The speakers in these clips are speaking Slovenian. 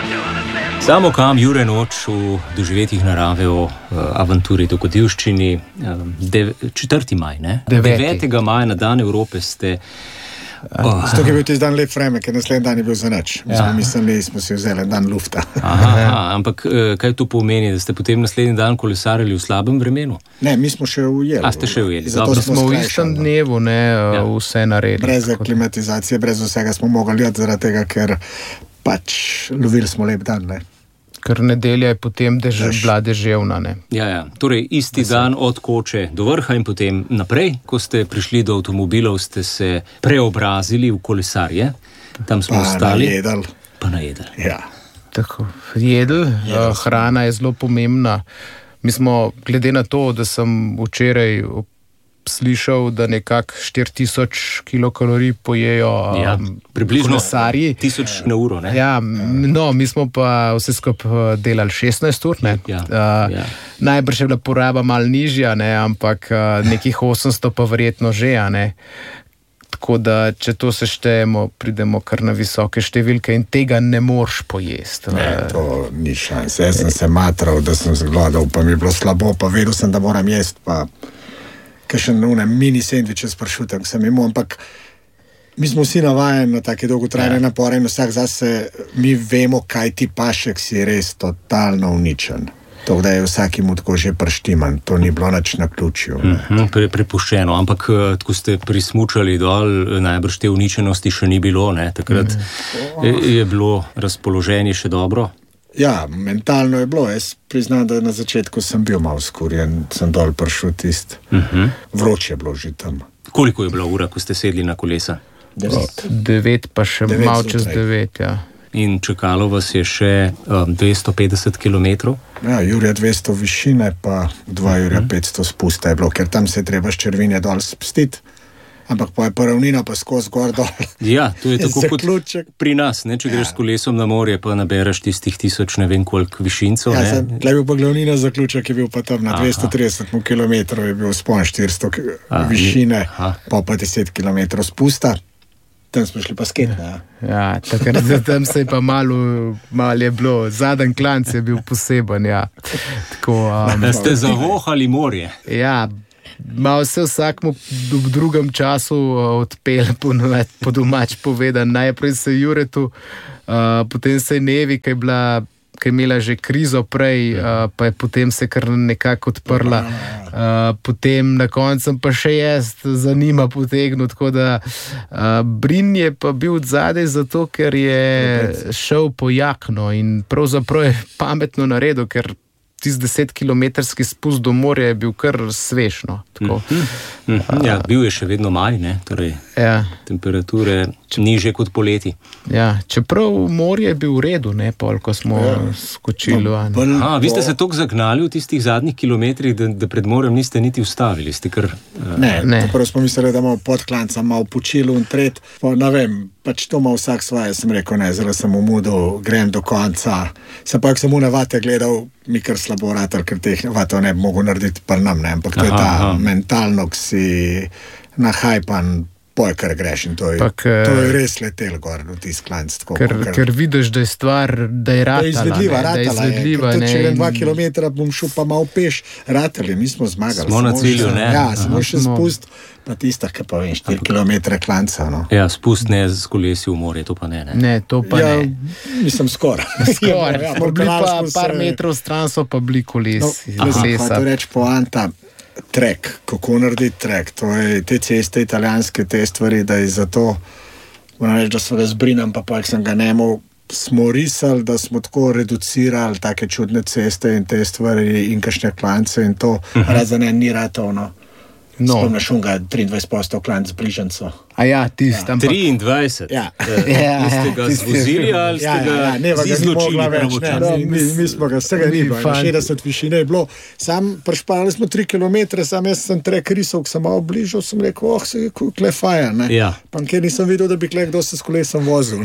Samo kam Jure Noč v doživetjih narave o avanturi dogodivščini 4. maj, ne? 9. maja na dan Evrope ste... Zato je bil tisti dan lep vreme, ker naslednji dan je bil za nič. Mislili smo si vzeli dan lufta. Ampak kaj to pomeni, da ste potem naslednji dan kolesarili v slabem vremenu? Ne, mi smo še ujeli. Ste še ujeli. Zato smo v istem dnevu vse naredili. Brez aklimatizacije, brez vsega smo mogli jeti zaradi tega, ker pač lovili smo lep dan, ne. Ker nedelja je potem bila deževna, ne. Ja. Torej, isti dan od Koče do vrha in potem naprej, ko ste prišli do avtomobilov, ste se preobrazili v kolesarje. Tam smo ostali. Pa najedli. Ja. Tako, jedli. Hrana je zelo pomembna. Mi smo, glede na to, da sem včeraj slišal, da nekako 4000 kilokalorij pojejo približno kolesarji. 1000 na uro, ne? Ja, no, mi smo pa vse skupaj delali 16 ur, ne? Najbrž je bila poraba malo nižja, ne? Ampak nekih 800 pa verjetno že, ne? Tako da, če to seštejemo, pridemo kar na visoke številke in tega ne moreš pojesti. Ne, to ni šans. Jaz sem se matral, da sem zgledal, pa mi je bilo slabo, pa vedel sem, da moram jesti, pa kakšen mini sendviče s pršutom sem imel, ampak mi smo vsi navajeni na take dolgotrajne napore in vsak zase mi vemo, kaj ti pašek si res totalno uničen. To, da je vsakim tako že prštiman, to ni bilo nič na ključju. Prepuščeno, ampak ko ste prismučali dol, najbrž te uničenosti še ni bilo, ne? Takrat je bilo razpoloženje še dobro? Ja, mentalno je bilo. Jaz priznam, da na začetku sem bil malo skurjen, sem dol prišel vroče je bilo že tam. Koliko je bila ura, ko ste sedli na kolesa? 9 pa še malo čez 9, ja. In čakalo vas je še 250 kilometrov? Ja, Jurja 200 višine, pa 2 Jurja 500 spusta je bilo, ker tam se je treba s Črvinje dol spustiti. Ampak pa je pa ravnina pa skozi gor dol. Ja, to je tako kot pri nas, ne? Če greš s kolesom na morje, pa nabereš tistih 1000 ne vem koliko višincev. Ja, tle bil pa glavnina zaključek, je bil pa tam na 230 kilometrov, je bil spon 400 višine, pa 10 kilometrov spusta. Tam smo šli pa sket, ne? Ja, takrat tam se je pa malo je bilo, zadnji klanc je bil poseben, ja. Tako, ste zavohali morje. Ja, malo se vsakmu v drugem času odpel, po domač povedan. Najprej se Juretu, potem se je Nevi, ki je imela že krizo prej, pa je potem se kar nekako odprla. Potem na koncu pa še jaz za njima potegnil, tako da Brin je pa bil odzadej zato, ker je šel po jakno in pravzaprav je pametno naredil, ker tisti 10-kilometrski spust do morja je bil kar svežno. Ja, bil je še vedno maj, ne? Torej, temperature nižje kot poleti. Ja, čeprav morje je bil v redu, ne, pol, ko smo skočili. Vi ste se toliko zagnali v tistih zadnjih kilometrih, da pred morjem niste niti ustavili. Ste kar... Ne. Prvo smo mislili, da imamo pod klancem malo počilo in tret, pa ne vem, pač to ima vsak svoje, sem rekel, ne, zelo sem umudil, grem do konca. Se pa, ko sem vate gledal, mi kar slabo ratar, ker teh vatov ne bi mogel narediti pa nam, ne, ampak to je ta mentalno, ki si nahajpan, poj, kar greš in to je res letel gor v tist klanc. Ker vidiš, da je stvar, da je ratala. Da je izvedljiva. Če 2 kilometra bom šel pa malo peš, ratali, mi smo zmagali. Smo na cilju, ne? Ja, samo še spust, pa tista, ki pa vem, 4 kilometre klanca, no. Ja, spust ne z kolesi v morje, to pa ne. Ne, to pa ne. Mislim, skoraj. Smo bili pa par metrov stran, so pa bili kolesi. Hotel reči poanta, trek, kako narediti trek, to je te ceste italijanske, te stvari, da je zato, moram reči, da so ga zbrinam, pa sem ga nemal, smo risali, da smo tako reducirali take čudne ceste in te stvari in kakšne klance in to, razen ni ratovno. Spomniš unga 23% klanc bližanco. A ja, tist. 23? Ja. Ste ga zvozili ali ste ga izločili? Mi smo ga, vsega ni bilo, 60 višine je bilo. Sam prešparali smo 3 kilometre, sam jaz sem trek risal, ko sem malo bližal, sem rekel, se je kle faja, ne? Ja. Pa kjer nisem videl, da bi kle kdo se s kolesom vozil.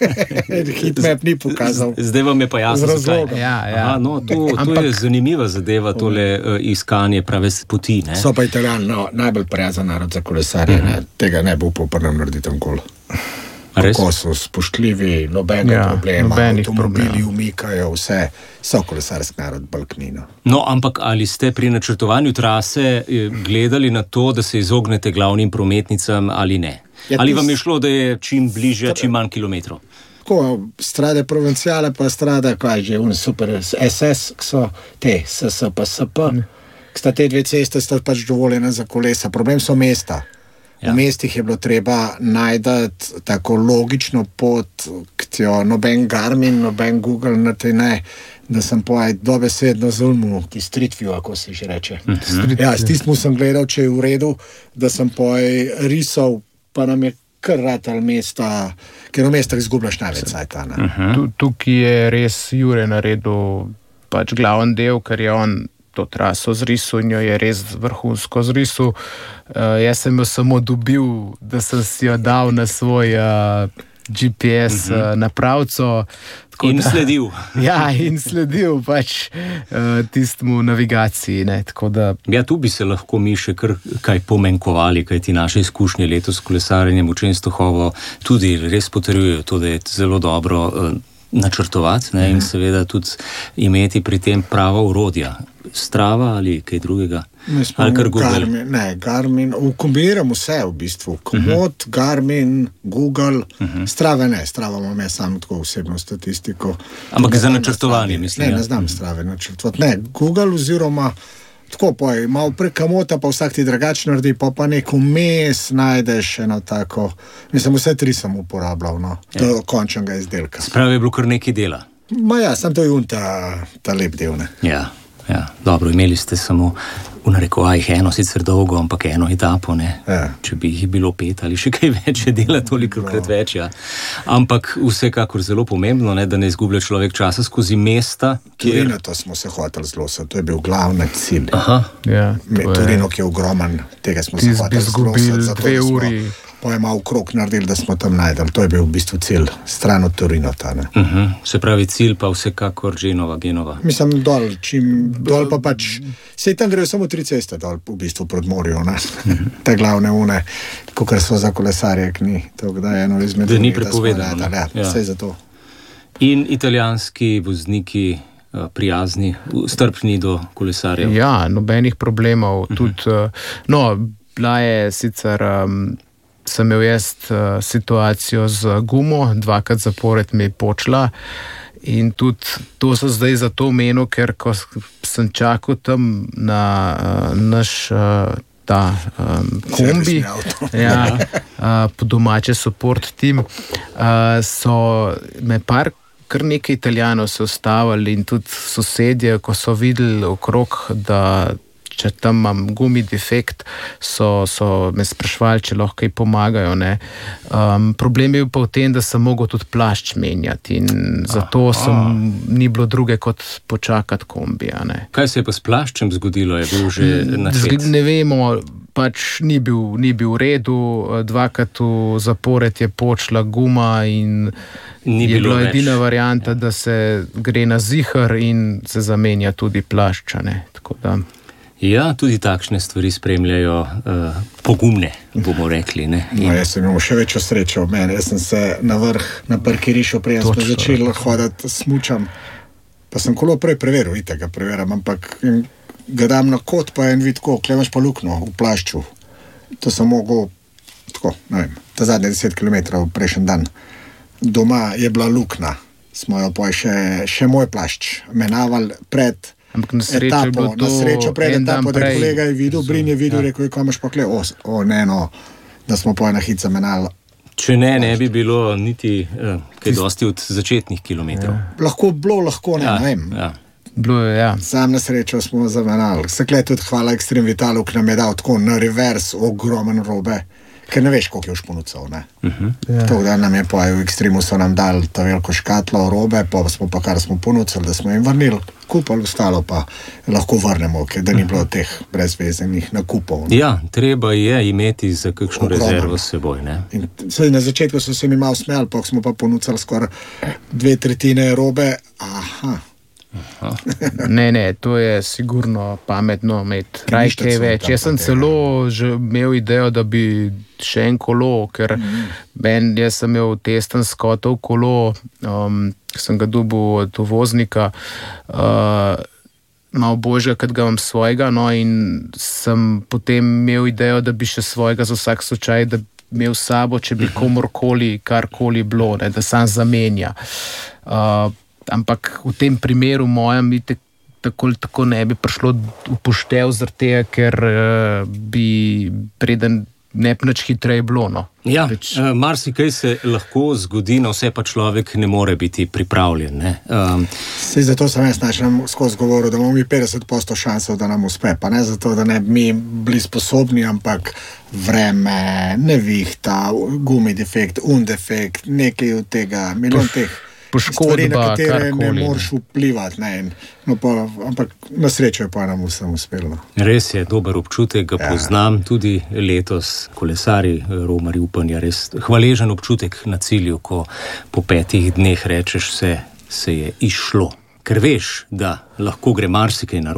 Hitmap ni pokazal. Zdaj vam je pa jasno, zakaj. Ja. To je zanimiva zadeva, tole iskanje prave poti, ne? So pa Italijani, najbolj prijazen narod za kolesarje, tega ne bo poprnem narediti nikoli. kako so spoštljivi, nobenega problema, avtomobili umikajo, vse, so kolesarski narod balknino. No, ampak ali ste pri načrtovanju trase gledali na to, da se izognete glavnim prometnicam ali ne? Ali vam je šlo, da je čim bliže, čim manj kilometrov? Tako, strade provincijale pa strada, kaj že, super SS, ki so te, SS pa SP, ki sta te dve ceste, sta pač dovoljene za kolesa. Problem so mesta. V mestih je bilo treba najdati tako logično pot, ki jo noben Garmin, noben Google ne, da sem dobesedno zulmu, ki Street View, ako se že reče. S tistim sem gledal, če je v redu, da sem risal, pa nam je kar ratal mesta, ker v mestah izgubljaš največ cajta. Tukaj je res Jure naredil pač glaven del, ker je on to traso zrisal in jo je res vrhunsko zrisal. Jaz sem jo samo dobil, da sem si jo dal na svoj GPS napravco. In sledil. In sledil pač tistemu navigaciji. Tu bi se lahko mi še kaj pomenkovali, kaj ti naše izkušnje letos s kolesarjenjem v Čenstohovo tudi res potrjujejo to, da je zelo dobro načrtovati in seveda tudi imeti pri tem prava orodja. Strava ali kaj drugega? Ali kar Google? Garmin. Kombiniram vse v bistvu. Komoot, Garmin, Google. Strave ne. Strava imam jaz sam tako osebno statistiko. Ampak za načrtovanje, mislim. Ne znam strave načrtovati. Ne, Google oziroma tako malo prek Komoota, pa vsak ti drugače naredi, pa neko mes najdeš eno tako. Mislim, vse tri sem uporabljal, do končnega izdelka. Spravi je bilo kar nekaj dela. Sam to je ta lep del, ne. Ja, dobro, imeli ste samo v narekovajih eno, sicer dolgo, ampak eno etapo, ne. Če bi jih bilo 5 ali še kaj več, je dela tolikokrat več, Ampak vsekakor zelo pomembno, da ne izgublja človek časa skozi mesta. Torino, to smo se hoteli zlosati, to je bil glavni cilj. Torino, ki je ogromen, tega smo se hoteli zlosati, zato da smo malo krog naredili, da smo tam najdeli. To je bil v bistvu cilj, stran od Torino. Se pravi cilj pa vsekakor Genova. Mislim, dol pa pač, sej tam grejo samo 3 ceste dol, v bistvu proti morju, te glavne une, kakor so za kolesarje, ni to, da je eno izmed da ni prepovedano. Sej zato. In italijanski vozniki prijazni, strpni do kolesarjev. Nobenih problemov. Tudi, bila je sicer sem imel jaz situacijo z gumo, 2krat zapored mi je počela in tudi to so zdaj zato omenil, ker ko sem čakal tam na naš kombi, po domače support team, so me kar nekaj Italijanov se ustavili in tudi sosedje, ko so videli okrog, da če tam imam gumi defekt, so me sprašvali, če lahko kaj pomagajo. Problem je bil pa v tem, da sem mogel tudi plašč menjati in zato ni bilo druge kot počakati kombija. Kaj se je pa s plaščem zgodilo? Je bil že načet? Ne vemo, pač ni bil v redu, 2krat v zapored je počela guma in je bila edina varianta, da se gre na ziher in se zamenja tudi plašča. Tako da tudi takšne stvari spremljajo pogumne, bomo rekli. Jaz sem imel še večjo srečo od mene. Jaz sem se na vrh, na parkirišču, prej smo začeli hoditi, smučam. Pa sem kolo prej preveril, ga preverjam, ampak ga dam na kot, pa en vid, imaš pa luknjo v plašču. To sem mogel, ta zadnje 10 km prejšnji dan. Doma je bila luknja. Smo jo pa še moj plašč menavali pred na srečo pred etapo, da kolega je videl, Brin je videl, rekel je, kam imaš pa kle, da smo pa ena hica menali. Če ne bi bilo niti kaj dosti od začetnih kilometrov. Lahko ne vem. Bilo je, Sam na srečo smo zamenjali. Sekle tudi hvala Extreme Vitalu, ki nam je dal tako na revers ogromen robe, ker ne veš, koliko je šponucal. Tako da nam je pa v Extremu so nam dali ta veliko škatlo robe, pa smo pa kar smo ponucali, da smo jim vrnili, kupali ostalo pa lahko vrnemo, ker da ni bilo teh brezvezenih nakupov. Treba je imeti za kakšno rezervo s seboj. Na začetku so se mi malo smejali, pa smo pa ponucali skoraj 2/3 robe. Ne, to je sigurno pametno imeti kaj več. Jaz sem celo že imel idejo, da bi še en kolo, ker jaz sem imel testen Scottov kolo, sem ga dobil od uvoznika, malo božja, kad ga imam svojega, no, in sem potem imel idejo, da bi še svojega za vsak slučaj, da imel sabo, če bi komorkoli, karkoli bilo, ne, da sam zamenja. Ampak v tem primeru mojem tako ne bi prišlo upoštev zaradi tega, ker bi preden ne bi nič hitreje bilo. No. Ja, marsikaj se lahko zgodi, na vse pa človek ne more biti pripravljen. Ne? Zato sem jaz skozi govoril, da imamo mi 50% šansov, da nam uspe. Pa ne zato, da ne bi mi bili sposobni, ampak vreme, nevihta, gumi defekt, defekt, nekaj od tega, milijon teh stvari, na katere ne moreš vplivati. Ampak na srečo je pa nam vsem uspelo. Res je dober občutek, ga poznam tudi letos, kolesari, romarji upanja, res hvaležen občutek na cilju, ko po 5 dneh rečeš se je išlo. Ker veš, da lahko gre marsikaj narobe.